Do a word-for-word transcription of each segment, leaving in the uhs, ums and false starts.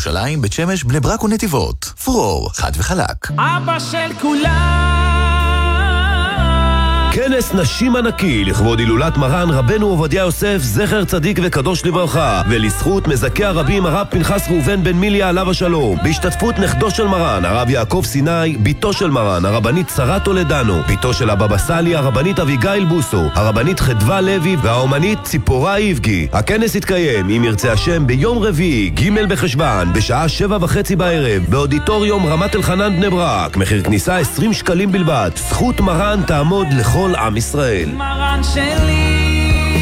ירושלים, בית שמש, בני ברק ונתיבות. פרור, חד וחלק. אבא של כולם. כנס נשים ענקי לכבוד הילולת מרן רבנו עובדיה יוסף זכר צדיק וקדוש לברכה, ולזכות מזכי הרבים הרב פנחס ראובן בן מיליה עליו השלום, בהשתתפות נכדו של מרן הרב יעקב סיני, ביתו של מרן הרבנית שרה טולדנו, ביתו של הבבא סאלי הרבנית אביגיל בוסו, הרבנית חדווה לוי והאומנית ציפורה איבגי. הכנס יתקיים אם ירצה השם ביום רביעי ג' בחשבן בשעה שבע וחצי בערב באודיטוריום רמת אלחנן בני ברק. מחיר כניסה עשרים שקלים בלבד. זכות מרן תעמוד לכל עם ישראל. מרן שלי,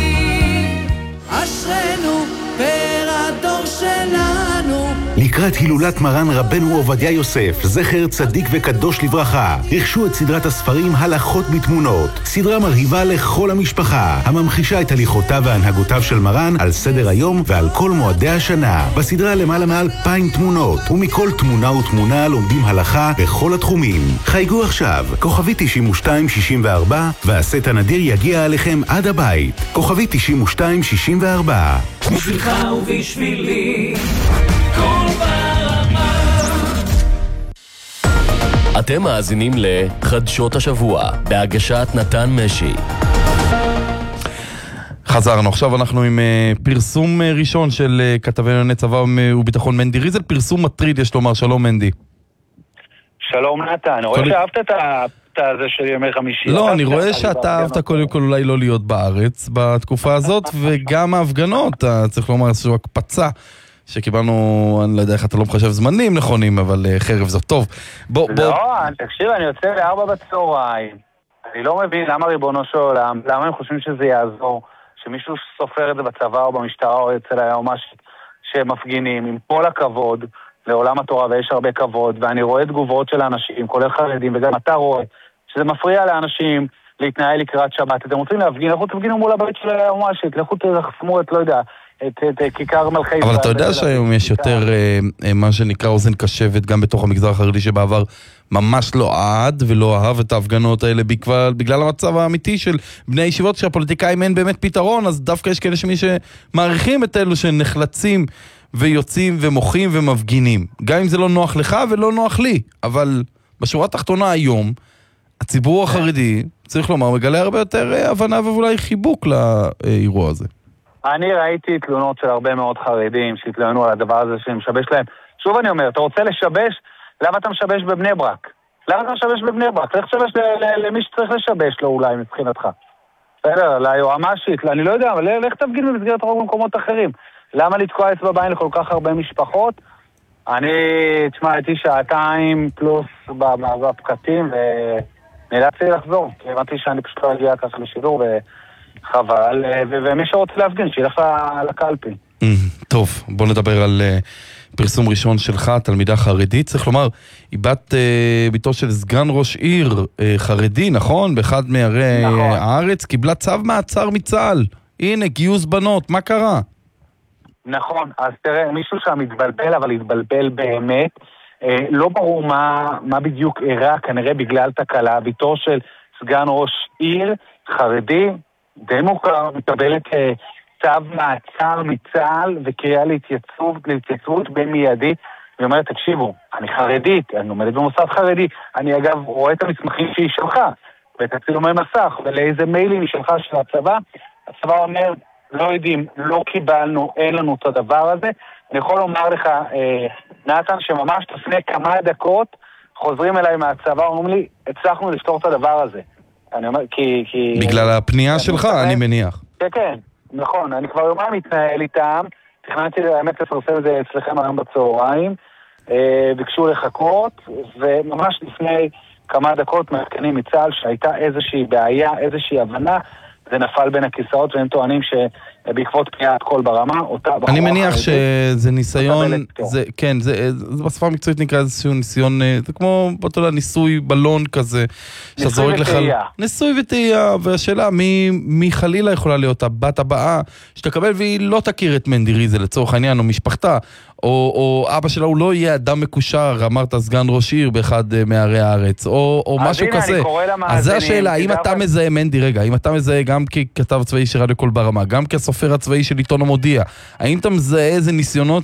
אשרנו פר הדור שלנו. לקראת הילולת מרן רבנו עובדיה יוסף זכר צדיק וקדוש לברכה, רכשו את סדרת הספרים הלכות בתמונות, סדרה מרהיבה לכל המשפחה הממחישה את הליכותיו והנהגותיו של מרן על סדר היום ועל כל מועדי השנה. בסדרה למעלה מאלפיים תמונות, ומכל תמונה ותמונה לומדים הלכה בכל התחומים. חייגו עכשיו כוכבי תשעים ושתיים שישים וארבע והסט הנדיר יגיע עליכם עד הבית. כוכבי תשעים ושתיים שישים וארבע. בשבילך ובשבילי אתם מאזינים לחדשות השבוע בהגשת נתן משי. חזרנו, עכשיו אנחנו עם uh, פרסום uh, ראשון של uh, כתבי ענייני צבא וביטחון מנדי ריזל, פרסום מטריד יש לומר. שלום מנדי. שלום נתן, רואה שאהבת את הזה של ימי חמישי. לא, אני רואה שאתה אהבת קודם כל אולי לא להיות בארץ בתקופה הזאת, וגם ההפגנות, צריך לומר איזושהי הקפצה שקיבלנו, אני לא יודע איך אתה לא מחשב זמנים נכונים, אבל חרב זאת טוב. בוא, בוא. לא, תקשיב, אני יוצא לארבע בצהריים. אני לא מבין למה ריבונו של עולם, למה הם חושבים שזה יעזור, שמישהו סופר את זה בצבא או במשטרה או אצל היועמ"שית שמפגינים, עם כל הכבוד לעולם התורה, ויש הרבה כבוד, ואני רואה תגובות של האנשים, כולל חרדים, וגם אתה רואה, שזה מפריע לאנשים להתנהל לקראת שבת. אתם רוצים להפגין, לכו תפגינו מול הבית של היועמ"שית, לכו תחסמו את, לא יודע, את, את, את כיכר מלכי. אבל אתה יודע שהיום יש יותר אה, מה שנקרא אוזן קשבת גם בתוך המגזר החרדי, שבעבר ממש לא אהד ולא אהב את ההפגנות האלה בגלל, בגלל המצב האמיתי של בני הישיבות, שהפוליטיקאים אין באמת פתרון, אז דווקא יש כאלה שמי שמעריכים את אלו שנחלצים ויוצאים ומוחים ומפגינים, גם אם זה לא נוח לך ולא נוח לי. אבל בשורה התחתונה היום הציבור החרדי, צריך לומר, מגלה הרבה יותר הבנה ואולי חיבוק לאירוע הזה. אני ראיתי תלונות של הרבה מאוד חרדים שהתלוננו על הדבר הזה שמשבש להם. שוב אני אומר, אתה רוצה לשבש? למה אתה משבש בבני ברק? למה אתה משבש בבני ברק? צריך לשבש למי שצריך לשבש לו אולי מבחינתך. בסדר, ליועמ"שית, אני לא יודע, אבל לך תפגין במסגרת רוב במקומות אחרים. למה לתקוע אצבע בעין לכל כך הרבה משפחות? אני, תשמע, הייתי שעתיים פלוס בפקטים ונאלצתי לחזור, כי הבנתי שאני פשוט לא אגיע ככה לשידור וחבל, ומי שרוצה להפגין, שילך לקלפי. טוב, בוא נדבר על פרסום ראשון שלך, תלמידה חרדית. צריך לומר, היא בת ביתו של סגן ראש עיר חרדי, נכון? באחד מערי הארץ, קיבלה צו מעצר מצה"ל. הנה, גיוס בנות, מה קרה? נכון, אז תראה, מישהו שם התבלבל, אבל התבלבל באמת. אה, לא ברור מה, מה בדיוק אירע, כנראה בגלל תקלה. ביתו של סגן ראש עיר, חרדי, די מוכר, מקבלת אה, צו מעצר מצה"ל וקריאה להתייצבות, להתייצבות במיידית. היא אומרת, תקשיבו, אני חרדית, אני עומדת במוסד חרדי. אני אגב רואה את המסמכים שהיא שלחה, ואת הצילומי מסך, ולאיזה מיילים היא שלחה של הצבא. הצבא אומר, לא יודעים, לא קיבלנו, אין לנו את הדבר הזה. אני יכול לומר לך, אה, נתן, שממש לפני כמה דקות חוזרים אליי מהצבא, אומרים לי, הצלחנו לפתור את הדבר הזה. אני אומר, כי... כי בגלל הפנייה שלך, אני מניח. כן, כן, נכון. אני כבר יומיים מתנהל איתם, תכננתי באמת לפרסם את זה אצלכם היום בצהריים, אה, ביקשו לחכות, וממש לפני כמה דקות מעדכנים מצה"ל שהייתה איזושהי בעיה, איזושהי הבנה, זה נפל בין הכיסאות, והם טוענים שבעקבות פניית קול ברמה, אותה... אני מניח שזה ניסיון, זה, כן, זה, זה בשפה המקצועית נקרא איזשהו ניסיון, זה כמו, אתה יודע, ניסוי בלון כזה, ניסוי וטעייה. ניסוי וטעייה, והשאלה, מי, מי חלילה יכולה להיות הבת הבאה, שתקבל והיא לא תכיר את מנדי ריזל, לצורך העניין, או משפחתה, או, או אבא שלה הוא לא יהיה אדם מקושר, אמרת סגן ראש עיר באחד מערי הארץ, או, או משהו הנה, כזה. אז זו השאלה, האם אתה מזהה, מנדי, רגע, האם אתה מזהה גם ככתב צבאי של רדיו קול ברמה, גם כסופר הצבאי של עיתון המודיע, האם אתה מזהה איזה ניסיונות